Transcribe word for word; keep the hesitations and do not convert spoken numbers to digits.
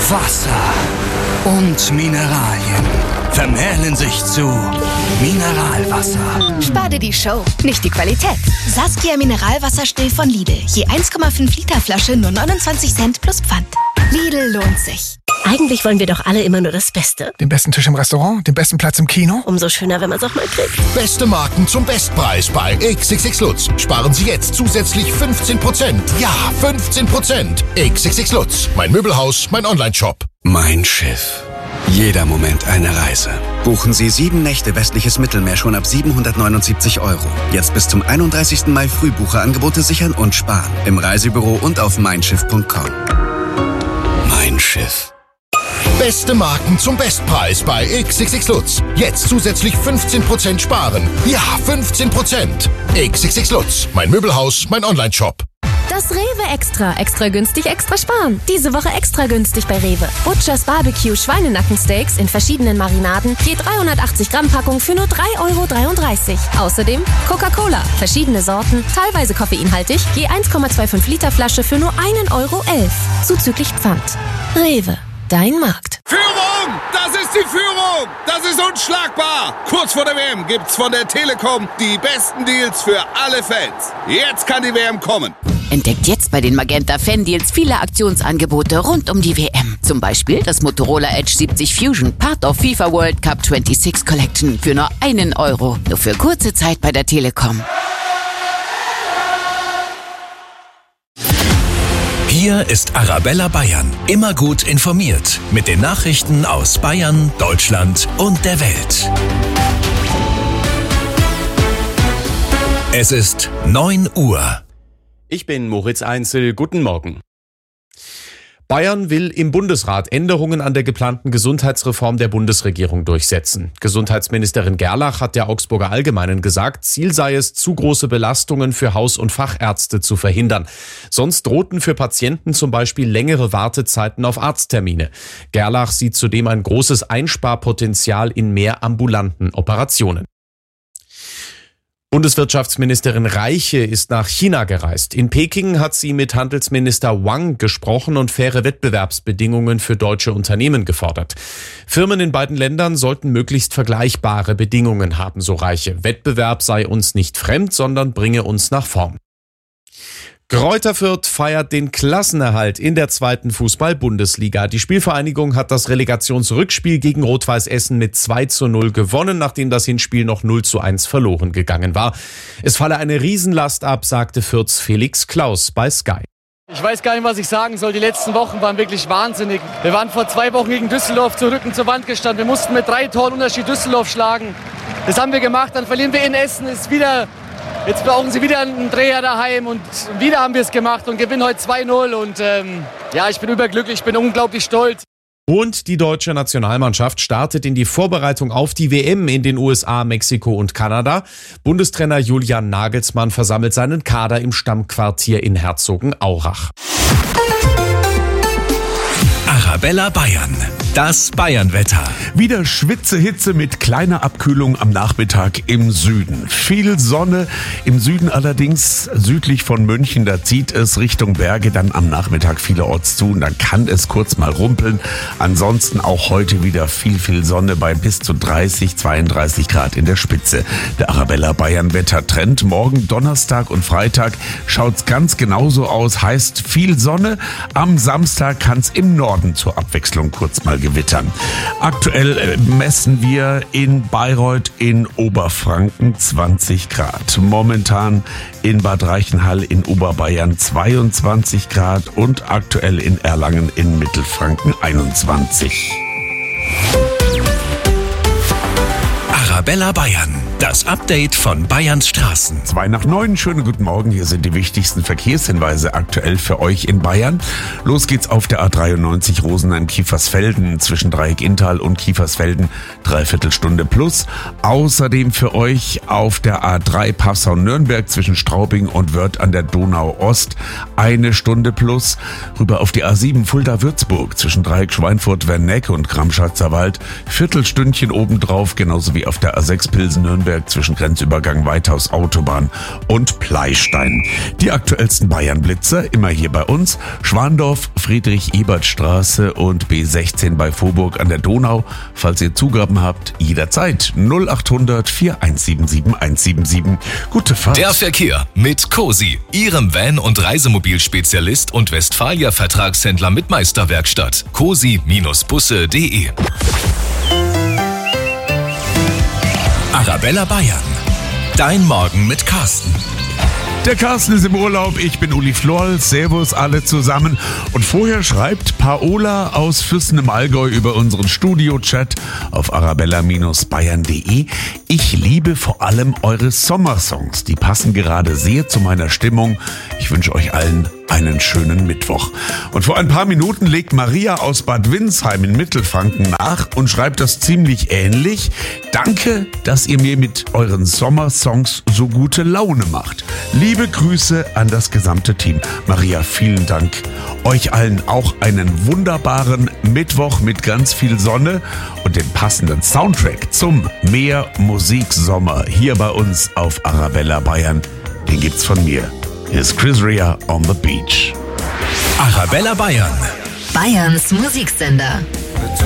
Wasser und Mineralien vermählen sich zu Mineralwasser. Spar dir die Show, nicht die Qualität. Saskia Mineralwasserstill von Lidl. Je eins Komma fünf Liter Flasche nur neunundzwanzig Cent plus Pfand. Lidl lohnt sich. Eigentlich wollen wir doch alle immer nur das Beste. Den besten Tisch im Restaurant, den besten Platz im Kino. Umso schöner, wenn man es auch mal kriegt. Beste Marken zum Bestpreis bei X X X Lutz. Sparen Sie jetzt zusätzlich fünfzehn Prozent. Ja, fünfzehn Prozent. X X X Lutz. Mein Möbelhaus, mein Onlineshop. Mein Schiff. Jeder Moment eine Reise. Buchen Sie sieben Nächte westliches Mittelmeer schon ab siebenhundertneunundsiebzig Euro. Jetzt bis zum einunddreißigsten Mai Frühbucherangebote sichern und sparen. Im Reisebüro und auf mein schiff punkt com. Mein Schiff. Beste Marken zum Bestpreis bei X X X Lutz. Jetzt zusätzlich fünfzehn Prozent sparen. Ja, fünfzehn Prozent. X X X Lutz. Mein Möbelhaus, mein Onlineshop. Das Rewe Extra. Extra günstig, extra sparen. Diese Woche extra günstig bei Rewe. Butchers Barbecue Schweinenackensteaks in verschiedenen Marinaden. Je dreihundertachtzig Gramm Packung für nur drei Euro dreiunddreißig. Außerdem Coca-Cola. Verschiedene Sorten, teilweise koffeinhaltig. Je eins Komma fünfundzwanzig Liter Flasche für nur ein Euro elf. Zuzüglich Pfand. Rewe. Dein Markt. Führung! Das ist die Führung! Das ist unschlagbar! Kurz vor der W M gibt's von der Telekom die besten Deals für alle Fans. Jetzt kann die W M kommen. Entdeckt jetzt bei den Magenta Fan Deals viele Aktionsangebote rund um die W M. Zum Beispiel das Motorola Edge siebzig Fusion, Part of FIFA World Cup sechsundzwanzig Collection für nur einen Euro. Nur für kurze Zeit bei der Telekom. Hier ist Arabella Bayern. Immer gut informiert. Mit den Nachrichten aus Bayern, Deutschland und der Welt. Es ist neun Uhr. Ich bin Moritz Einzel. Guten Morgen. Bayern will im Bundesrat Änderungen an der geplanten Gesundheitsreform der Bundesregierung durchsetzen. Gesundheitsministerin Gerlach hat der Augsburger Allgemeinen gesagt, Ziel sei es, zu große Belastungen für Haus- und Fachärzte zu verhindern. Sonst drohten für Patienten zum Beispiel längere Wartezeiten auf Arzttermine. Gerlach sieht zudem ein großes Einsparpotenzial in mehr ambulanten Operationen. Bundeswirtschaftsministerin Reiche ist nach China gereist. In Peking hat sie mit Handelsminister Wang gesprochen und faire Wettbewerbsbedingungen für deutsche Unternehmen gefordert. Firmen in beiden Ländern sollten möglichst vergleichbare Bedingungen haben, so Reiche. Wettbewerb sei uns nicht fremd, sondern bringe uns nach vorn. Greuther Fürth feiert den Klassenerhalt in der zweiten Fußball-Bundesliga. Die Spielvereinigung hat das Relegationsrückspiel gegen Rot-Weiß Essen mit zwei zu null gewonnen, nachdem das Hinspiel noch null zu eins verloren gegangen war. Es falle eine Riesenlast ab, sagte Fürths Felix Klaus bei Sky. Ich weiß gar nicht, was ich sagen soll. Die letzten Wochen waren wirklich wahnsinnig. Wir waren vor zwei Wochen gegen Düsseldorf zu Rücken zur Wand gestanden. Wir mussten mit drei Toren Unterschied Düsseldorf schlagen. Das haben wir gemacht. Dann verlieren wir in Essen. Ist wieder... Jetzt brauchen sie wieder einen Dreher daheim und wieder haben wir es gemacht und gewinnen heute zwei null. Und ähm, ja, ich bin überglücklich, ich bin unglaublich stolz. Und die deutsche Nationalmannschaft startet in die Vorbereitung auf die W M in den U S A, Mexiko und Kanada. Bundestrainer Julian Nagelsmann versammelt seinen Kader im Stammquartier in Herzogenaurach. Arabella Bayern. Das Bayernwetter. Wieder Schwitzehitze mit kleiner Abkühlung am Nachmittag im Süden. Viel Sonne im Süden allerdings, südlich von München, da zieht es Richtung Berge dann am Nachmittag vielerorts zu und dann kann es kurz mal rumpeln. Ansonsten auch heute wieder viel, viel Sonne bei bis zu dreißig, zweiunddreißig Grad in der Spitze. Der Arabella Bayern Wettertrend. Morgen Donnerstag und Freitag schaut's ganz genauso aus, heißt viel Sonne. Am Samstag kann's im Norden zur Abwechslung kurz mal gewittern. Aktuell messen wir in Bayreuth in Oberfranken zwanzig Grad. Momentan in Bad Reichenhall in Oberbayern zweiundzwanzig Grad und aktuell in Erlangen in Mittelfranken einundzwanzig. Arabella Bayern. Das Update von Bayerns Straßen. Zwei nach neun, schönen guten Morgen. Hier sind die wichtigsten Verkehrshinweise aktuell für euch in Bayern. Los geht's auf der A dreiundneunzig Rosenheim-Kiefersfelden zwischen Dreieck-Inntal und Kiefersfelden, Dreiviertelstunde plus. Außerdem für euch auf der A drei Passau-Nürnberg zwischen Straubing und Wörth an der Donau-Ost, eine Stunde plus. Rüber auf die A sieben Fulda-Würzburg zwischen Dreieck-Schweinfurt-Werneck und Gramm-Schatzerwald, Viertelstündchen obendrauf, genauso wie auf der A sechs Pilsen-Nürnberg Nürnberg zwischen Grenzübergang Weithaus Autobahn und Pleistein. Die aktuellsten Bayern-Blitzer immer hier bei uns. Schwandorf, Friedrich-Ebert-Straße und B sechzehn bei Vorburg an der Donau. Falls ihr Zugaben habt, jederzeit null acht hundert vier eins sieben sieben eins sieben sieben. Gute Fahrt. Der Verkehr mit Cosi, Ihrem Van- und Reisemobilspezialist und Westfalia-Vertragshändler mit Meisterwerkstatt. cosi Bindestrich busse punkt de. Arabella Bayern. Dein Morgen mit Carsten. Der Carsten ist im Urlaub, ich bin Uli Florl, servus alle zusammen. Und vorher schreibt Paola aus Füssen im Allgäu über unseren Studio-Chat auf arabella Bindestrich bayern punkt de. Ich liebe vor allem eure Sommersongs, die passen gerade sehr zu meiner Stimmung. Ich wünsche euch allen einen schönen Mittwoch. Und vor ein paar Minuten legt Maria aus Bad Windsheim in Mittelfranken nach und schreibt das ziemlich ähnlich. Danke, dass ihr mir mit euren Sommersongs so gute Laune macht. Liebe Grüße an das gesamte Team. Maria, vielen Dank. Euch allen auch einen wunderbaren Mittwoch mit ganz viel Sonne und den passenden Soundtrack zum Meer Musik Sommer hier bei uns auf Arabella Bayern. Den gibt's von mir. Hier ist Chris Rea on the Beach. Arabella Bayern. Bayerns Musiksender.